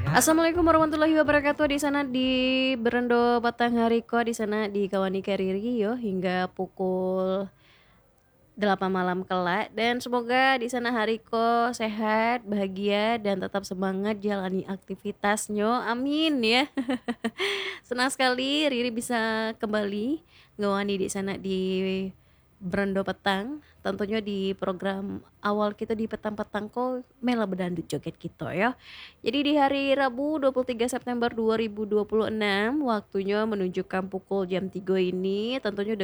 Assalamualaikum warahmatullahi wabarakatuh di sana di Berendo Batang Hariko di sana di Kawani Kariri yo hingga pukul 8 malam kelak dan semoga di sana Hariko sehat, bahagia dan tetap semangat jalani aktivitasnya. Amin ya. Senang sekali Riri bisa kembali ngawani di sana di Berendo Petang. Tentunya di program awal kita di petang-petang kok mela bedandut joget kita ya. Jadi di hari Rabu 23 September 2026 waktunya menunjukkan pukul jam 3 ini tentunya